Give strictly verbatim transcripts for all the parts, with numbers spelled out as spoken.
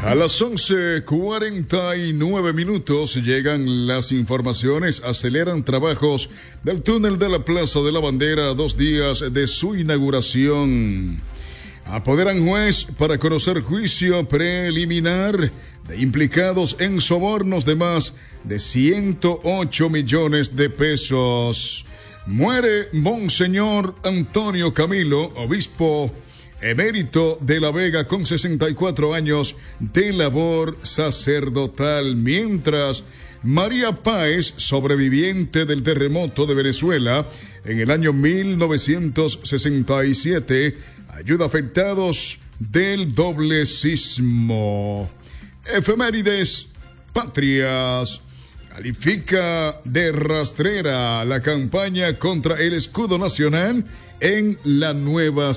A las once cuarenta y nueve minutos llegan las informaciones. Aceleran trabajos del túnel de la Plaza de la Bandera a dos días de su inauguración. Apoderan juez para conocer juicio preliminar de implicados en sobornos de más de ciento ocho millones de pesos. Muere Monseñor Antonio Camilo, obispo emérito de La Vega, con sesenta y cuatro años de labor sacerdotal, mientras María Páez, sobreviviente del terremoto de Venezuela en el año mil novecientos sesenta y siete, ayuda a afectados del doble sismo. Efemérides patrias. Califica de rastrera la campaña contra el escudo nacional en la nueva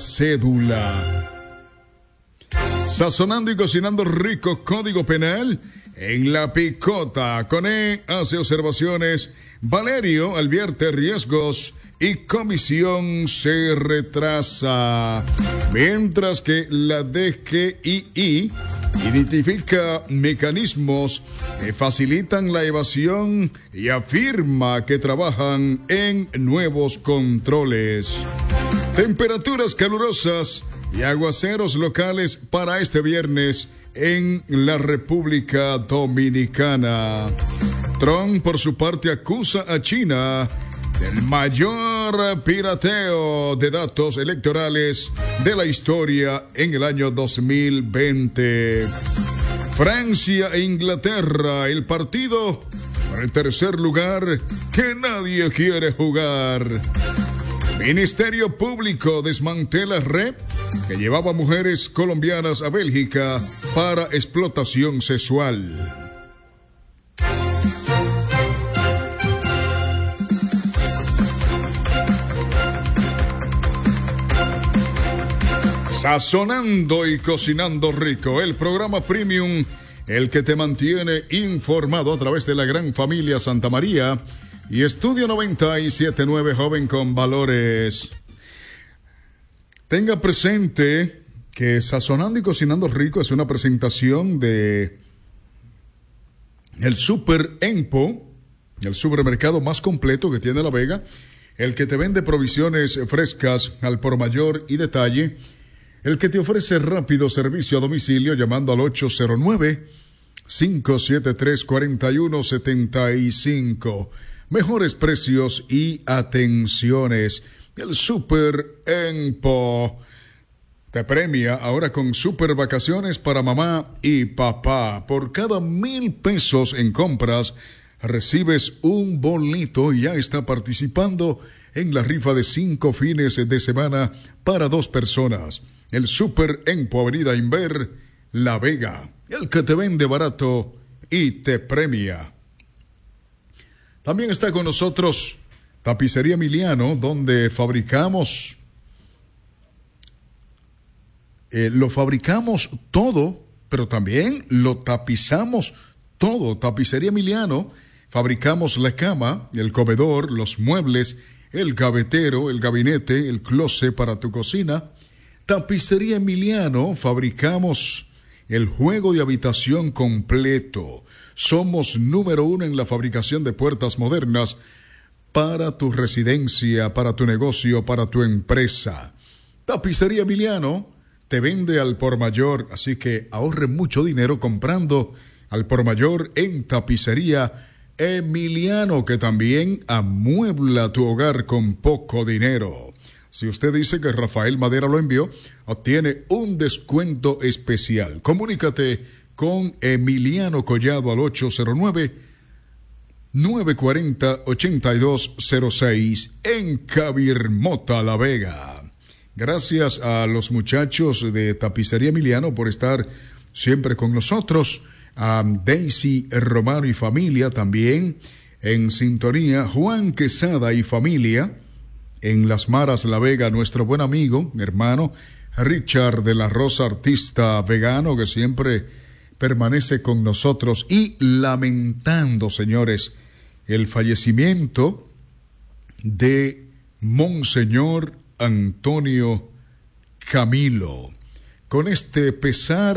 cédula. Sazonando y cocinando rico, Código Penal en La Picota. Coné hace observaciones, Valerio advierte riesgos y comisión se retrasa. Mientras que la D G I I identifica mecanismos que facilitan la evasión y afirma que trabajan en nuevos controles. Temperaturas calurosas y aguaceros locales para este viernes en la República Dominicana. Trump, por su parte, acusa a China del mayor pirateo de datos electorales de la historia en el año dos mil veinte. Francia e Inglaterra, el partido por el tercer lugar que nadie quiere jugar. Ministerio Público desmantela red que llevaba mujeres colombianas a Bélgica para explotación sexual. Sazonando y cocinando rico, el programa premium, el que te mantiene informado a través de la gran familia Santa María y Estudio noventa y siete punto nueve, joven con valores. Tenga presente que Sazonando y cocinando rico es una presentación de el Super Empo, el supermercado más completo que tiene La Vega, el que te vende provisiones frescas al por mayor y detalle, el que te ofrece rápido servicio a domicilio llamando al ocho cero nueve, cinco siete tres, cuatro uno siete cinco. Mejores precios y atenciones. El Super Empo te premia ahora con super vacaciones para mamá y papá. Por cada mil pesos en compras recibes un bolito y ya está participando en la rifa de cinco fines de semana para dos personas. El Super Empo, Avenida Inver, La Vega, el que te vende barato y te premia. También está con nosotros Tapicería Emiliano, donde fabricamos, eh, lo fabricamos todo, pero también lo tapizamos todo. Tapicería Emiliano, fabricamos la cama, el comedor, los muebles, el gavetero, el gabinete, el closet para tu cocina. Tapicería Emiliano, fabricamos el juego de habitación completo. Somos número uno en la fabricación de puertas modernas para tu residencia, para tu negocio, para tu empresa. Tapicería Emiliano te vende al por mayor, así que ahorre mucho dinero comprando al por mayor en Tapicería Emiliano, que también amuebla tu hogar con poco dinero. Si usted dice que Rafael Madera lo envió, obtiene un descuento especial. Comunícate con Emiliano Collado al ocho cero nueve, nueve cuatro cero, ocho dos cero seis en Cabirmota, La Vega. Gracias a los muchachos de Tapicería Emiliano por estar siempre con nosotros. A Daisy Romano y familia también en sintonía. Juan Quesada y familia en Las Maras, La Vega, nuestro buen amigo, hermano Richard de la Rosa, artista vegano que siempre permanece con nosotros, y lamentando, señores, el fallecimiento de Monseñor Antonio Camilo. Con este pesar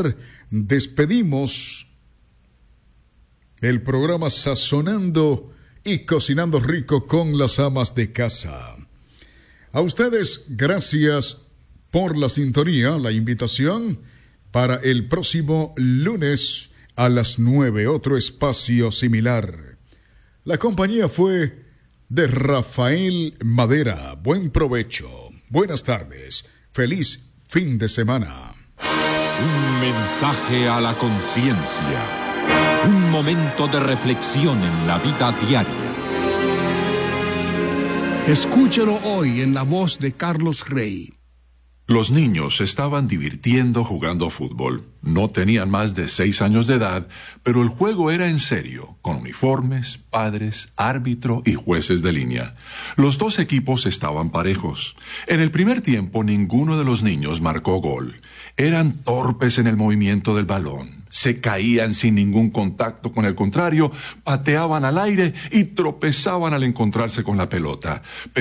despedimos el programa Sazonando y Cocinando Rico con las amas de casa. A ustedes, gracias por la sintonía, la invitación para el próximo lunes a las nueve, otro espacio similar. La compañía fue de Rafael Madera. Buen provecho, buenas tardes, feliz fin de semana. Un mensaje a la conciencia. Un momento de reflexión en la vida diaria. Escúchelo hoy en la voz de Carlos Rey. Los niños se estaban divirtiendo jugando fútbol. No tenían más de seis años de edad, pero el juego era en serio, con uniformes, padres, árbitro y jueces de línea. Los dos equipos estaban parejos. En el primer tiempo, ninguno de los niños marcó gol. Eran torpes en el movimiento del balón. Se caían sin ningún contacto con el contrario, pateaban al aire y tropezaban al encontrarse con la pelota.